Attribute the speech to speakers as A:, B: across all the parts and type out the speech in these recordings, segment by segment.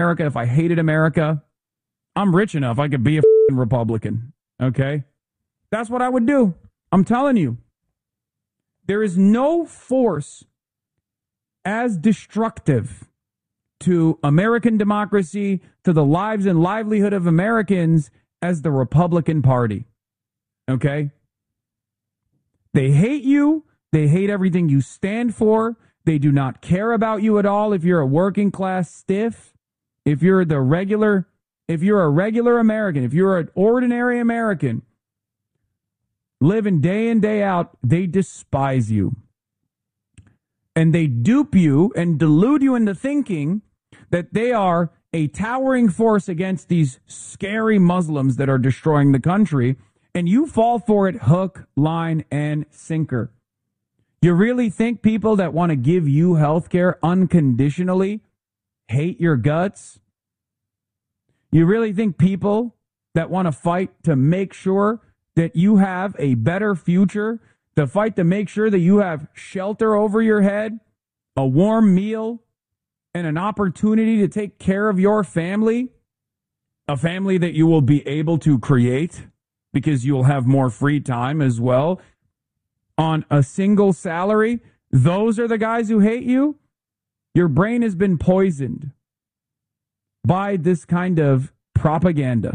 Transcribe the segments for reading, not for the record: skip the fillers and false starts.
A: America, if I hated America, I'm rich enough I could be a Republican. Okay? That's what I would do. I'm telling you. There is no force as destructive to American democracy, to the lives and livelihood of Americans as the Republican Party. Okay? They hate you. They hate everything you stand for. They do not care about you at all if you're a working class stiff, if you're a regular American, if you're an ordinary American living day in, day out, they despise you. And they dupe you and delude you into thinking that they are a towering force against these scary Muslims that are destroying the country, and you fall for it hook, line, and sinker. You really think people that want to give you health care unconditionally hate your guts? You really think people that want to fight to make sure that you have a better future, to fight to make sure that you have shelter over your head, a warm meal, and an opportunity to take care of your family, a family that you will be able to create because you'll have more free time as well, on a single salary, those are the guys who hate you? Your brain has been poisoned by this kind of propaganda.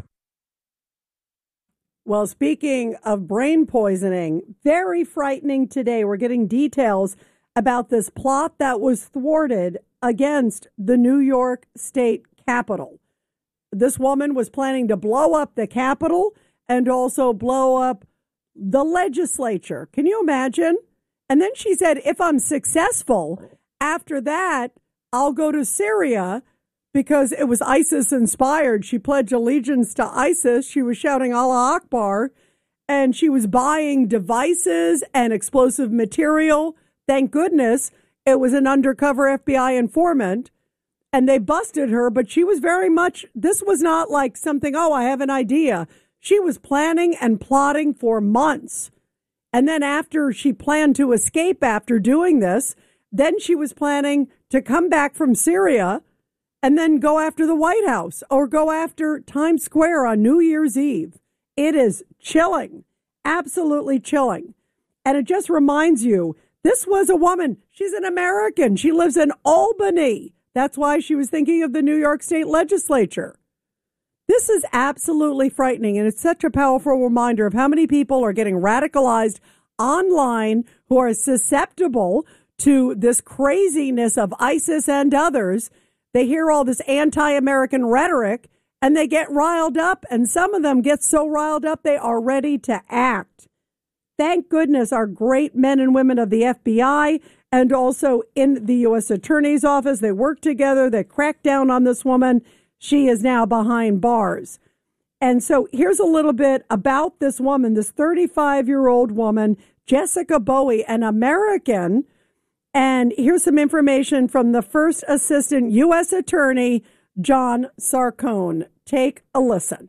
B: Well, speaking of brain poisoning, very frightening today. We're getting details about this plot that was thwarted against the New York State Capitol. This woman was planning to blow up the Capitol and also blow up the legislature. Can you imagine? And then she said, if I'm successful, after that, I'll go to Syria because it was ISIS inspired. She pledged allegiance to ISIS. She was shouting Allah Akbar, and she was buying devices and explosive material. Thank goodness it was an undercover FBI informant, and they busted her, but she was very much, this was not like something, oh, I have an idea. She was planning and plotting for months. And then after she planned to escape after doing this, then she was planning to come back from Syria and then go after the White House or go after Times Square on New Year's Eve. It is chilling, absolutely chilling. And it just reminds you, this was a woman. She's an American. She lives in Albany. That's why she was thinking of the New York State legislature. This is absolutely frightening, and it's such a powerful reminder of how many people are getting radicalized online who are susceptible to this craziness of ISIS and others. They hear all this anti-American rhetoric, and they get riled up, and some of them get so riled up they are ready to act. Thank goodness our great men and women of the FBI and also in the U.S. Attorney's Office, they worked together, they cracked down on this woman. She is now behind bars. And so here's a little bit about this woman, this 35-year-old woman, Jessica Bowie, an American. And here's some information from the first assistant U.S. attorney, John Sarcone. Take a listen.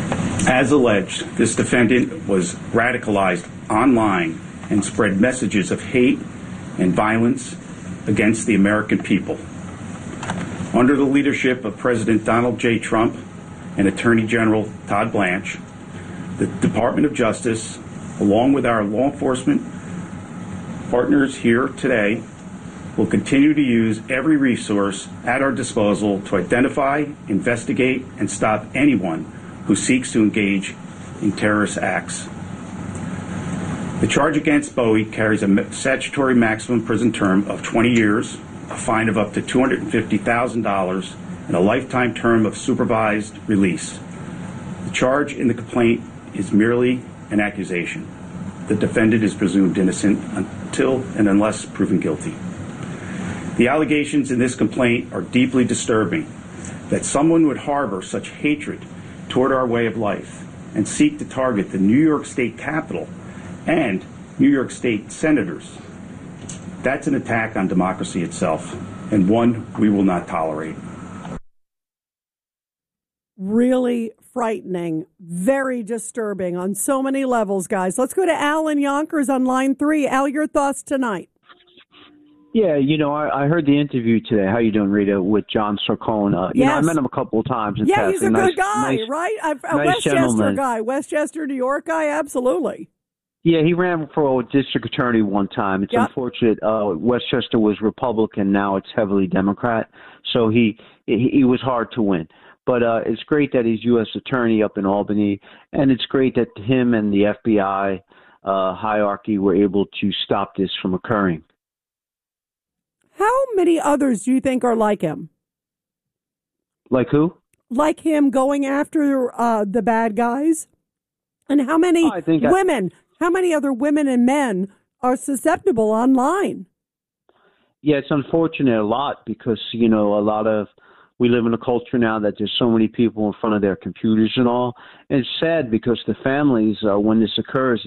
C: As alleged, this defendant was radicalized online and spread messages of hate and violence against the American people. Under the leadership of President Donald J. Trump and Attorney General Todd Blanche, the Department of Justice, along with our law enforcement partners here today, will continue to use every resource at our disposal to identify, investigate, and stop anyone who seeks to engage in terrorist acts. The charge against Bowie carries a statutory maximum prison term of 20 years, a fine of up to $250,000, and a lifetime term of supervised release. The charge in the complaint is merely an accusation. The defendant is presumed innocent until and unless proven guilty. The allegations in this complaint are deeply disturbing. That someone would harbor such hatred toward our way of life and seek to target the New York State Capitol and New York State senators, that's an attack on democracy itself, and one we will not tolerate.
B: Really frightening, very disturbing on so many levels, guys. Let's go to Al in Yonkers on line 3. Al, your thoughts tonight?
D: Yeah, I heard the interview today. How you doing, Rita, with John Sarcone?
B: Yes.
D: I met him a couple of times.
B: Yeah, he's a good guy, right? A Westchester
D: gentleman.
B: guy, Westchester, New York guy, absolutely.
D: Yeah, he ran for district attorney one time. It's unfortunate. Westchester was Republican. Now it's heavily Democrat. So he was hard to win. But it's great that he's U.S. attorney up in Albany. And it's great that him and the FBI hierarchy were able to stop this from occurring.
B: How many others do you think are like him?
D: Like who?
B: Like him going after the bad guys? And how many women, how many other women and men are susceptible online?
D: Yeah, it's unfortunate a lot because, we live in a culture now that there's so many people in front of their computers and all. And it's sad because the families, when this occurs,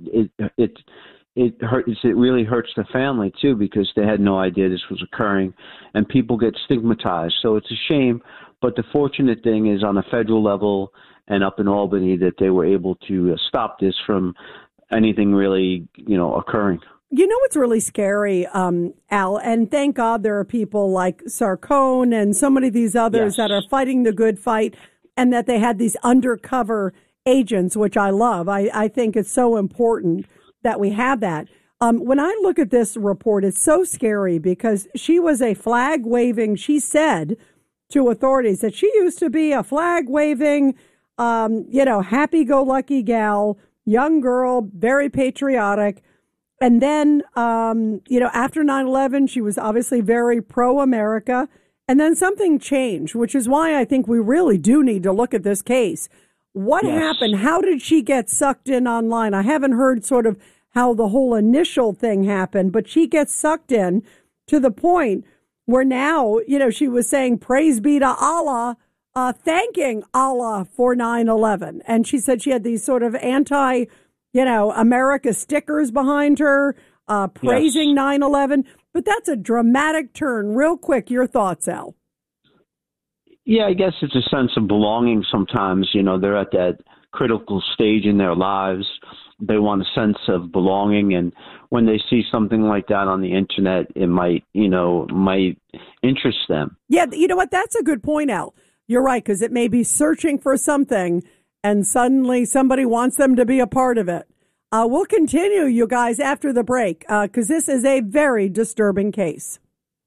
D: it really hurts the family too because they had no idea this was occurring, and people get stigmatized. So it's a shame. But the fortunate thing is on a federal level and up in Albany that they were able to stop this from anything really, occurring.
B: You know what's really scary, Al, and thank God there are people like Sarcone and so many of these others that are fighting the good fight, and that they had these undercover agents, which I love. I think it's so important that we have that. When I look at this report, it's so scary because she was a flag waving, she said to authorities that she used to be a flag waving, happy-go-lucky gal, young girl, very patriotic. And then, after 9/11, she was obviously very pro-America. And then something changed, which is why I think we really do need to look at this case. What happened? How did she get sucked in online? I haven't heard sort of how the whole initial thing happened, but she gets sucked in to the point where now, she was saying, praise be to Allah, thanking Allah for 9/11. And she said she had these sort of America stickers behind her, praising 9/11. But that's a dramatic turn. Real quick, your thoughts, Al?
D: Yeah, I guess it's a sense of belonging sometimes. They're at that critical stage in their lives. They want a sense of belonging. And when they see something like that on the Internet, it might interest them. Yeah,
B: you know what? That's a good point, Al. You're right, because it may be searching for something and suddenly somebody wants them to be a part of it. We'll continue, you guys, after the break, because this is a very disturbing case.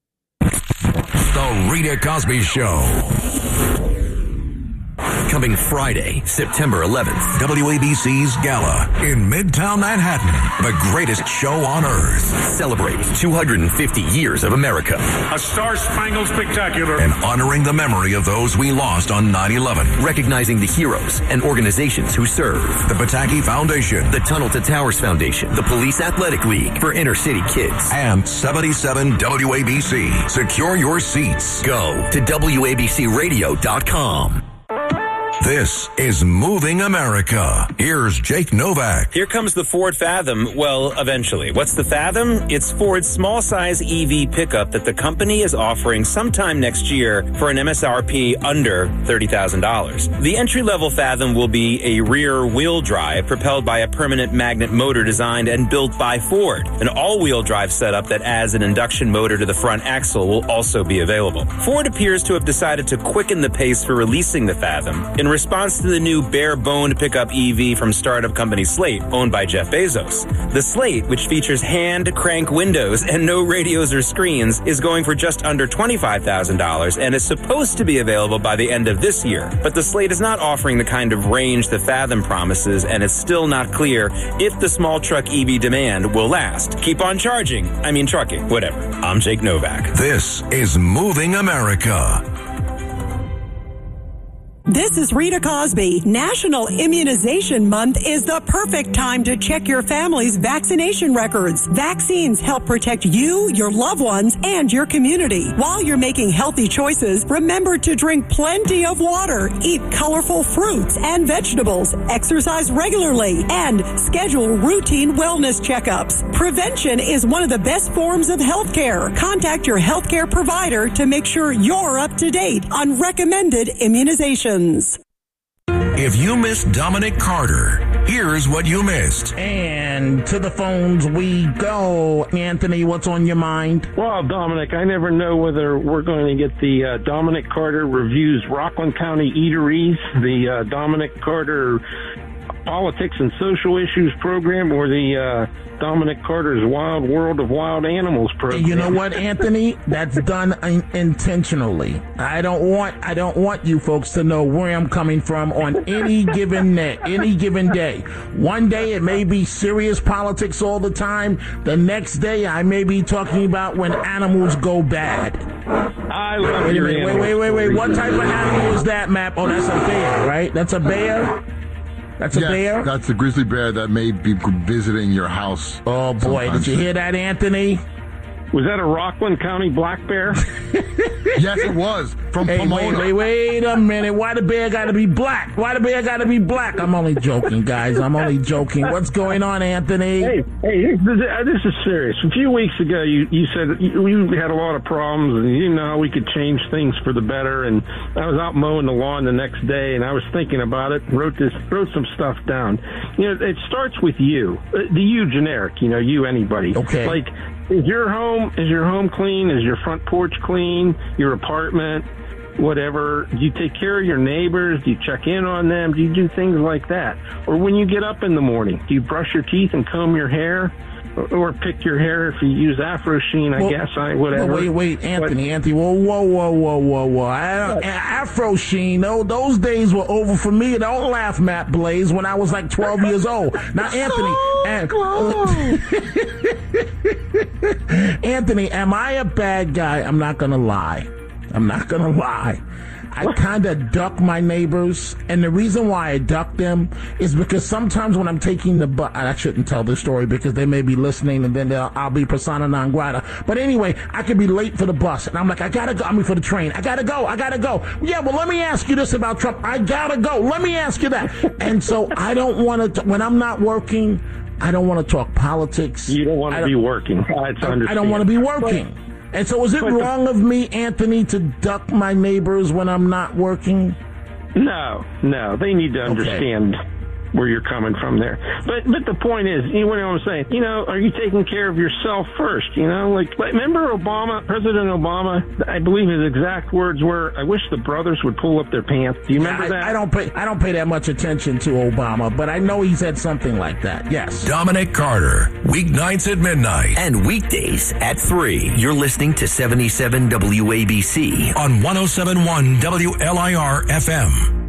E: The Rita Cosby Show. Coming Friday, September 11th, WABC's Gala in Midtown Manhattan. The greatest show on earth. Celebrates 250 years of America.
F: A star-spangled spectacular.
E: And honoring the memory of those we lost on 9/11. Recognizing the heroes and organizations who serve. The Pataki Foundation. The Tunnel to Towers Foundation. The Police Athletic League for inner city kids. And 77 WABC. Secure your seats. Go to WABCRadio.com. This is Moving America. Here's Jake Novak.
G: Here comes the Ford Fathom. Well, eventually. What's the Fathom? It's Ford's small-size EV pickup that the company is offering sometime next year for an MSRP under $30,000. The entry-level Fathom will be a rear-wheel drive propelled by a permanent magnet motor designed and built by Ford. An all-wheel drive setup that adds an induction motor to the front axle will also be available. Ford appears to have decided to quicken the pace for releasing the Fathom in response to the new bare-boned pickup EV from startup company Slate, owned by Jeff Bezos. The Slate, which features hand-crank windows and no radios or screens, is going for just under $25,000 and is supposed to be available by the end of this year. But the Slate is not offering the kind of range the Fathom promises, and it's still not clear if the small truck EV demand will last. Keep on charging. I mean trucking, whatever. I'm Jake Novak.
E: This is Moving America.
H: This is Rita Cosby. National Immunization Month is the perfect time to check your family's vaccination records. Vaccines help protect you, your loved ones, and your community. While you're making healthy choices, remember to drink plenty of water, eat colorful fruits and vegetables, exercise regularly, and schedule routine wellness checkups. Prevention is one of the best forms of health care. Contact your healthcare provider to make sure you're up to date on recommended immunizations.
E: If you miss Dominic Carter, Here's what you missed.
I: And to the phones we go. Anthony, what's on your mind?
J: Well, Dominic, I never know whether we're going to get the Dominic Carter Reviews Rockland County Eateries, the Dominic Carter Politics and Social Issues program, or the Dominic Carter's Wild World of Wild Animals program.
I: You know what, Anthony? That's done intentionally. I don't want you folks to know where I'm coming from on any given day. One day it may be serious politics all the time. The next day I may be talking about when animals go bad.
J: I love your animals.
I: Wait. What type of animal is that, Map? Oh, that's a bear, right? That's a bear? That's a bear?
K: That's a grizzly bear that may be visiting your house.
I: Oh, boy. Did you hear that, Anthony?
J: Was that a Rockland County black bear?
K: Yes, it was. From Pomona.
I: Wait a minute. Why the bear got to be black? I'm only joking, guys. I'm only joking. What's going on, Anthony?
J: Hey, this is serious. A few weeks ago, you said you had a lot of problems, and you know how we could change things for the better. And I was out mowing the lawn the next day, and I was thinking about it. Wrote some stuff down. You know, it starts with you, the you generic. You know, you anybody.
I: Okay.
J: Like, is your home clean? Is your front porch clean? Your apartment? Whatever. Do you take care of your neighbors? Do you check in on them? Do you do things like that? Or when you get up in the morning, do you brush your teeth and comb your hair? Or pick your hair if you use Afro Sheen, whatever.
I: Wait, Anthony, whoa. Afro Sheen, those days were over for me. Don't laugh, Matt Blaze, when I was like 12 years old. Now, Anthony, am I a bad guy? I'm not going to lie. I kind of duck my neighbors, and the reason why I duck them is because sometimes when I'm taking the bus, I shouldn't tell this story because they may be listening, and then I'll be persona non grata. But anyway, I could be late for the bus, and I'm like, for the train. I gotta go. Yeah, well, let me ask you this about Trump. I gotta go. Let me ask you that. And so I don't want to, when I'm not working, I don't want to talk politics.
J: You don't want to be working.
I: I don't want to be working. And so is it wrong of me, Anthony, to duck my neighbors when I'm not working?
J: No. They need to understand where you're coming from there. But the point is, you know what I'm saying? You know, are you taking care of yourself first? You know, like remember President Obama? I believe his exact words were, "I wish the brothers would pull up their pants." Do you remember that?
I: I don't pay that much attention to Obama, but I know he said something like that. Yes.
E: Dominic Carter, weeknights at midnight and weekdays at 3. You're listening to 77 WABC on 107.1 WLIR FM.